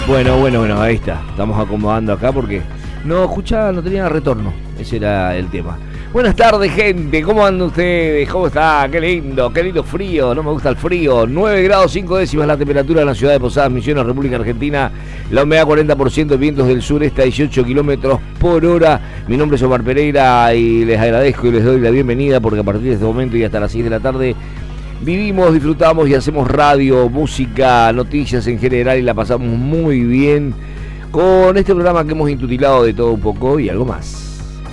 Bueno, ahí está. Estamos acomodando acá porque no tenía retorno. Ese era el tema. Buenas tardes, gente. ¿Cómo andan ustedes? ¿Cómo está? Qué lindo frío. No me gusta el frío. 9 grados 5 décimas la temperatura en la ciudad de Posadas Misiones, República Argentina. La humedad 40%, vientos del sureste a 18 kilómetros por hora. Mi nombre es Omar Pereira y les agradezco y les doy la bienvenida porque a partir de este momento y hasta las 6 de la tarde vivimos, disfrutamos y hacemos radio, música, noticias en general y la pasamos muy bien con este programa que hemos intitulado De Todo Un Poco y Algo Más.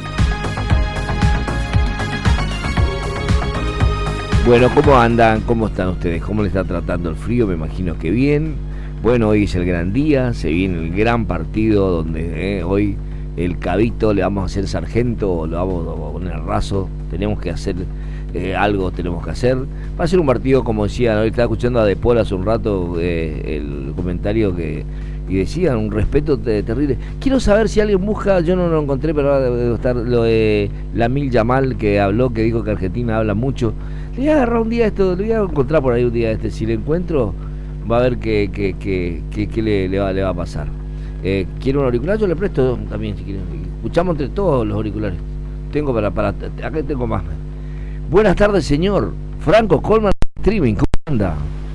Bueno, ¿cómo andan? ¿Cómo están ustedes? ¿Cómo les está tratando el frío? Me imagino que bien. Bueno, hoy es el gran día, se viene el gran partido donde hoy el Cabito le vamos a hacer sargento, lo vamos a poner raso, tenemos que hacer algo, tenemos que hacer. Va a ser un partido, como decían, hoy estaba escuchando a De Paul hace un rato el comentario y decían un respeto terrible. Quiero saber si alguien busca, yo no lo encontré, pero ahora debe estar lo de Lamil Yamal que habló, que dijo que Argentina habla mucho. Le voy a agarrar un día esto, le voy a encontrar por ahí un día si le encuentro va a ver qué le va a pasar. ¿Quiere un auricular? Yo le presto también si quieren. Escuchamos entre todos los auriculares. Tengo para acá tengo más. Buenas tardes, señor Franco Colman Streaming, ¿cómo anda?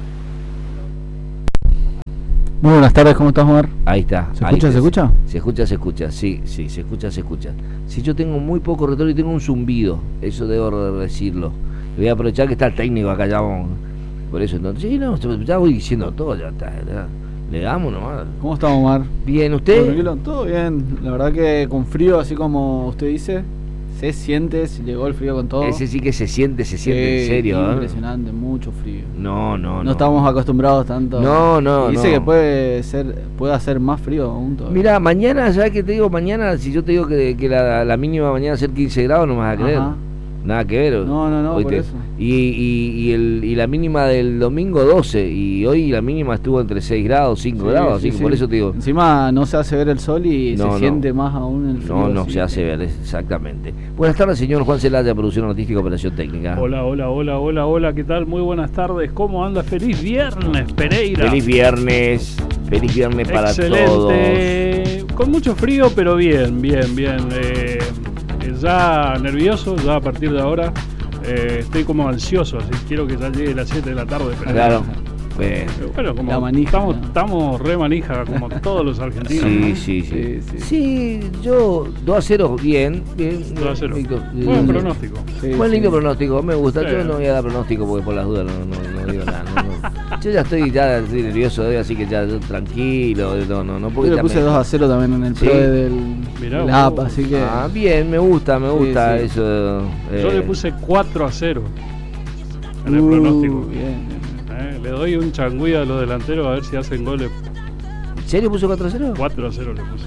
Muy buenas tardes, ¿cómo estás, Omar? Ahí está. ¿Se escucha? Se escucha, sí, se escucha. Si yo tengo muy poco retorno y tengo un zumbido, eso debo decirlo. Voy a aprovechar que está el técnico acá, ya vamos. Por eso, entonces, sí, no, ya voy diciendo todo, ya está, ya. Le damos nomás. ¿Cómo está, Omar? Bien, ¿usted? Tranquilo, todo bien. La verdad que con frío, así como usted dice, se siente, se llegó el frío con todo. Ese sí que se siente en serio. Impresionante, mucho frío. No estamos acostumbrados tanto. No. Dice que puede hacer más frío aún todavía. Mirá, mañana, ya que te digo mañana, si yo te digo que la mínima mañana va a ser 15 grados, no me vas a creer. Ajá. Nada que ver. No, por eso. Y la mínima del domingo 12, y hoy la mínima estuvo entre 6 grados, 5 grados, así que por eso te digo. Encima no se hace ver el sol y se siente más aún el frío. No se hace ver, exactamente. Buenas tardes, señor Juan Celaya, producción artística, operación técnica. Hola, ¿qué tal? Muy buenas tardes, ¿cómo anda? Feliz viernes, Pereira. Feliz viernes para excelente. Con mucho frío, pero bien. Ya nervioso, ya a partir de ahora estoy como ansioso, así quiero que ya llegue las 7 de la tarde. Pero claro. Bueno, como la manija, estamos re manija, como todos los argentinos. Sí, yo 2-0, bien. 2-0. Buen pronóstico. Buen lindo pronóstico, me gusta. Sí. Yo no voy a dar pronóstico porque por las dudas no digo nada. Yo ya estoy nervioso hoy, así que ya tranquilo. No porque yo le puse 2-0 también en el pro del app, así que. Bien, me gusta eso. Yo le puse 4-0 en el pronóstico. Bien. Le doy un changüí a los delanteros a ver si hacen goles. ¿En serio puso 4-0? 4-0 le puse.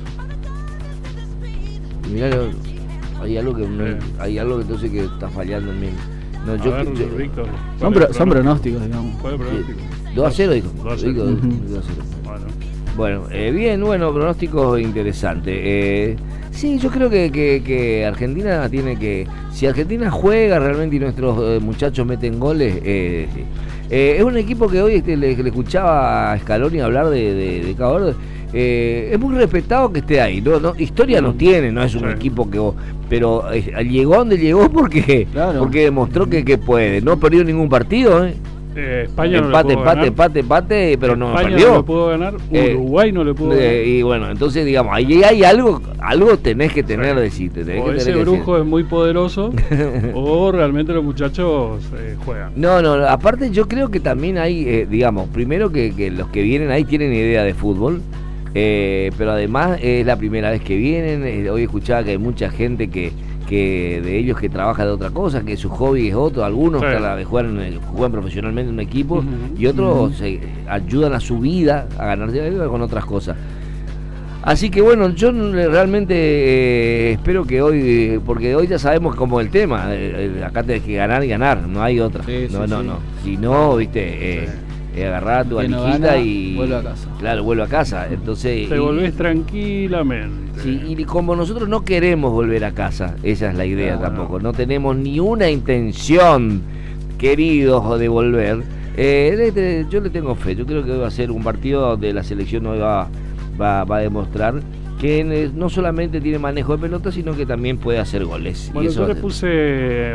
Mirá, hay algo que entonces que está fallando en mí. Víctor. Son pronósticos, digamos. ¿Cuál es el pronóstico? 2-0 dijo. 2-0. Bueno, bien, pronóstico interesante. Sí, yo creo que Argentina tiene que... Si Argentina juega realmente y nuestros muchachos meten goles, sí. Es un equipo que hoy le escuchaba a Scaloni hablar de Cabo Verde. Es muy respetado que esté ahí. Historia no tiene, no es un equipo que... Pero llegó donde llegó porque demostró que puede. No perdió ningún partido, España empate, pero no España perdió. no le pudo ganar, Uruguay no le pudo ganar. Y bueno, entonces digamos, ahí hay algo tenés que tener, decirte. O ese brujo es muy poderoso, o realmente los muchachos juegan. No, aparte yo creo que también hay, digamos, primero que los que vienen ahí tienen idea de fútbol, pero además es la primera vez que vienen. Hoy escuchaba que hay mucha gente que de ellos que trabaja de otra cosa, que su hobby es otro, algunos juegan profesionalmente en un equipo y otros ayudan a su vida a ganarse la vida con otras cosas. Así que bueno, yo realmente espero que hoy, porque hoy ya sabemos cómo es el tema, acá tenés que ganar y ganar, no hay otra. No. Si no, agarrá tu valijita y vuelve a casa. Claro, vuelve a casa. Entonces te volvés tranquilamente. Sí, y como nosotros no queremos volver a casa, esa es la idea tampoco. No tenemos ni una intención, queridos, de volver. Yo le tengo fe. Yo creo que hoy va a ser un partido donde la selección hoy va va a demostrar que no solamente tiene manejo de pelota, sino que también puede hacer goles. Bueno, y eso yo le puse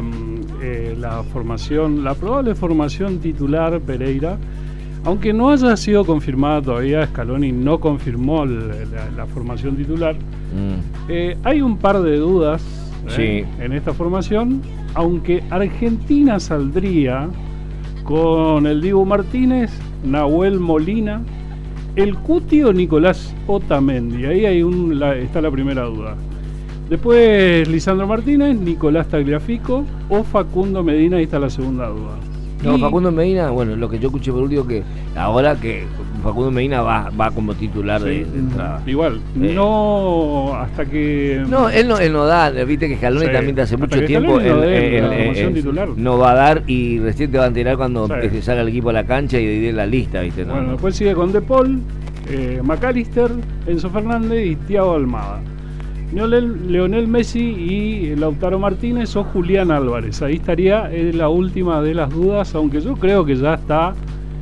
la probable formación titular Pereira, aunque no haya sido confirmada todavía. Scaloni no confirmó la formación titular. Hay un par de dudas en esta formación, aunque Argentina saldría con el Dibu Martínez, Nahuel Molina, el Cuti o Nicolás Otamendi. Ahí está la primera duda. Después Lisandro Martínez, Nicolás Tagliafico o Facundo Medina. Ahí está la segunda duda. No, Facundo Medina, bueno, lo que yo escuché por último, que ahora que Facundo Medina va como titular de entrada. Igual, no hasta que... No, él no da, viste que Scaloni también de hace mucho tiempo no va a dar, y recién te va a enterar cuando salga el equipo a la cancha y de la lista, viste. Bueno, después sigue con De Paul, McAllister, Enzo Fernández y Thiago Almada. Leonel Messi y Lautaro Martínez o Julián Álvarez. Ahí estaría la última de las dudas, aunque yo creo que ya está.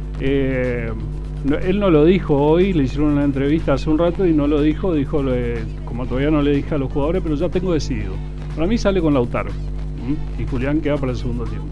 Él no lo dijo hoy, le hicieron una entrevista hace un rato y no lo dijo, como todavía no le dije a los jugadores, pero ya tengo decidido. Para mí sale con Lautaro y Julián queda para el segundo tiempo.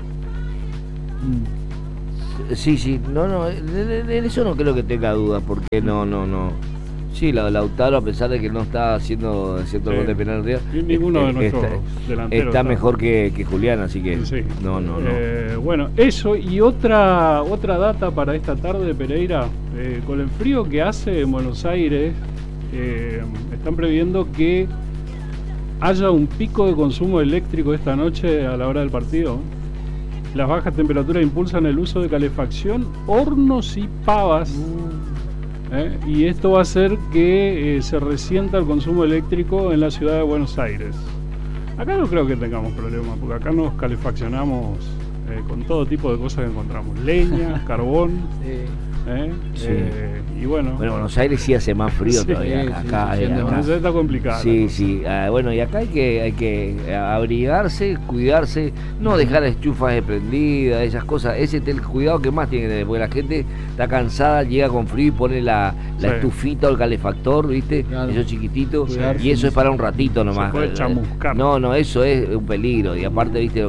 Sí, en eso no creo que tenga dudas, porque no. Sí, Lautaro, a pesar de que no está haciendo cierto gol de penal, ninguno de nuestros delanteros está mejor que Julián, así que no. Bueno, eso y otra data para esta tarde, Pereira. Con el frío que hace en Buenos Aires, están previendo que haya un pico de consumo eléctrico esta noche a la hora del partido. Las bajas temperaturas impulsan el uso de calefacción, hornos y pavas. Y esto va a hacer que se resienta el consumo eléctrico en la ciudad de Buenos Aires. Acá no creo que tengamos problemas, porque acá nos calefaccionamos con todo tipo de cosas que encontramos: leña, carbón. Y bueno, Buenos Aires sí hace más frío todavía. Acá está complicado. Sí. Bueno, y acá hay que abrigarse, cuidarse, no dejar estufas prendidas, esas cosas. Ese es el cuidado que más tiene que tener, porque la gente está cansada, llega con frío y pone la estufita o el calefactor, ¿viste? Claro. Eso chiquitito. Cuidarse, y eso es para un ratito nomás. Se puede chamuscar. No, eso es un peligro. Y aparte, ¿viste?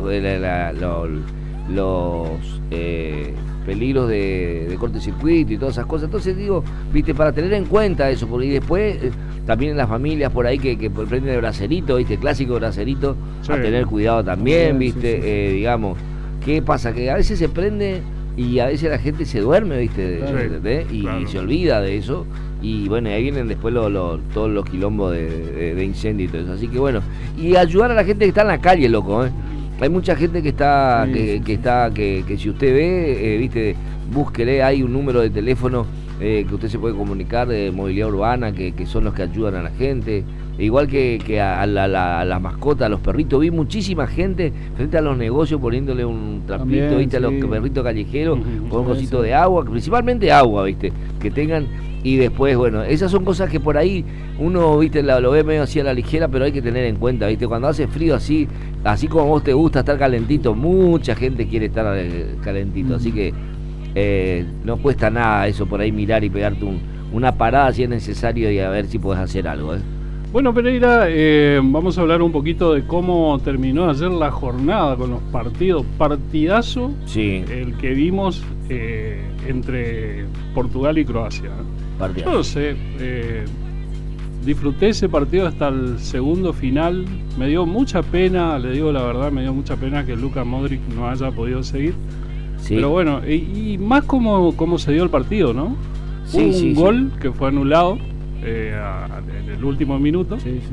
Los peligros de cortocircuito y todas esas cosas. Entonces digo, viste, para tener en cuenta eso, porque después también en las familias por ahí que prenden el bracerito, viste, clásico bracerito, a tener cuidado también, viste, digamos, ¿qué pasa? Que a veces se prende y a veces la gente se duerme, viste, y se olvida de eso, y bueno, ahí vienen después todos los quilombos de incendio y todo eso. Así que bueno, y ayudar a la gente que está en la calle, loco, Hay mucha gente que está, que si usted ve, viste, búsquele, hay un número de teléfono que usted se puede comunicar de movilidad urbana, que son los que ayudan a la gente, igual que a la mascota, a los perritos. Vi muchísima gente frente a los negocios poniéndole un trapito, también, viste, a los perritos callejeros, con un cosito de agua, principalmente agua, viste, que tengan. Y después, bueno, esas son cosas que por ahí uno, viste, lo ve medio así a la ligera, pero hay que tener en cuenta, viste, cuando hace frío así como a vos te gusta estar calentito, mucha gente quiere estar calentito, así que no cuesta nada eso por ahí, mirar y pegarte una parada si es necesario y a ver si podés hacer algo, Bueno, Pereira, vamos a hablar un poquito de cómo terminó ayer la jornada con los partidos. Partidazo, el que vimos entre Portugal y Croacia. Yo no sé, disfruté ese partido hasta el segundo final. Me dio mucha pena, le digo la verdad, me dio mucha pena que Luka Modric no haya podido seguir. Pero bueno, y más como se dio el partido, ¿no? Hubo un gol que fue anulado en el último minuto.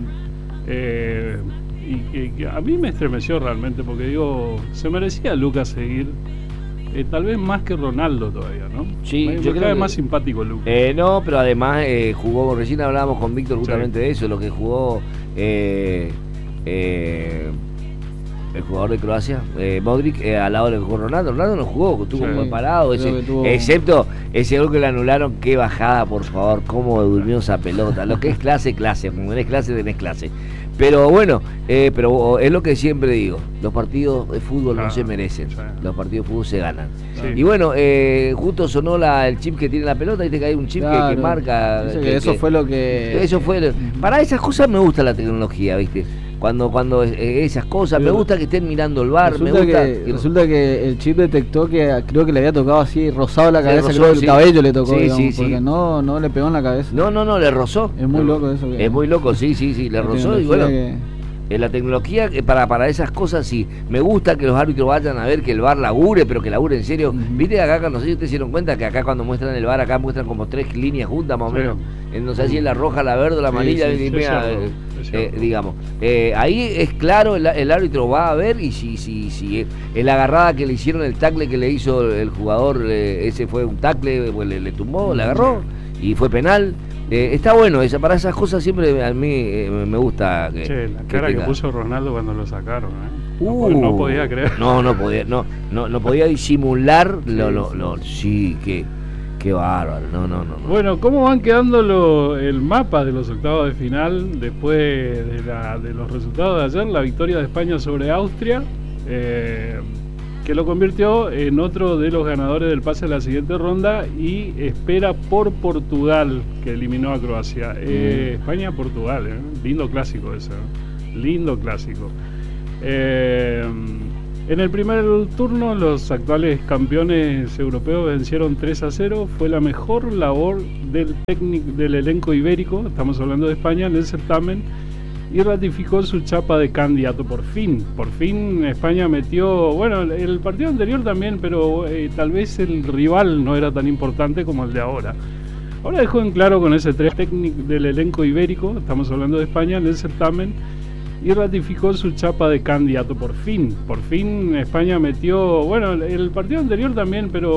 Y que a mí me estremeció realmente, porque digo, se merecía Lucas seguir, tal vez más que Ronaldo todavía, ¿no? Yo creo que más simpático Lucas. No, pero además jugó, recién hablábamos con Víctor justamente de eso, lo que jugó el jugador de Croacia, Modric, al lado de Ronaldo. Ronaldo no jugó, estuvo parado, excepto ese gol que le anularon. Qué bajada, por favor, cómo durmió esa pelota. Lo que es clase, como tenés clase, tenés clase. Pero bueno, pero es lo que siempre digo, los partidos de fútbol no se merecen, los partidos de fútbol se ganan. Sí. Y bueno, justo sonó el chip que tiene la pelota, viste que hay un chip que marca. Eso fue lo que... Eso fue... Para esas cosas me gusta la tecnología, viste. Cuando esas cosas, me gusta que estén mirando el bar, resulta que el chip detectó que creo que le había tocado así, rozado la cabeza, creo que el cabello le tocó, porque no le pegó en la cabeza. No, le rozó. Es muy loco eso. Es muy loco, sí, le rozó y bueno... La tecnología para esas cosas sí, me gusta que los árbitros vayan a ver que el VAR labure, pero que labure en serio. Viste que acá, no sé si ustedes se dieron cuenta que acá cuando muestran el VAR, acá muestran como 3 líneas juntas más o menos, no sé si es la roja, la verde o la amarilla, digamos. Ahí es claro, el árbitro va a ver y si la agarrada que le hicieron, el tackle que le hizo el jugador, ese fue un tackle, pues le tumbó, le agarró y fue penal. Está bueno, para esas cosas siempre a mí me gusta que la cara que puso Ronaldo cuando lo sacaron, no podía creer. No podía disimular sí, qué bárbaro. No. Bueno, ¿cómo van quedando el mapa de los octavos de final después de los resultados de ayer? La victoria de España sobre Austria, que lo convirtió en otro de los ganadores del pase a la siguiente ronda, y espera por Portugal, que eliminó a Croacia. España-Portugal, lindo clásico ese, lindo clásico. En el primer turno los actuales campeones europeos vencieron 3-0, fue la mejor labor del elenco ibérico, estamos hablando de España, en el certamen, y ratificó su chapa de candidato. Por fin España metió, bueno, el partido anterior también, pero tal vez el rival no era tan importante como el de ahora. Ahora dejó en claro con ese 3 técnico del elenco ibérico, estamos hablando de España, en el certamen, y ratificó su chapa de candidato. Por fin España metió, bueno, el partido anterior también, pero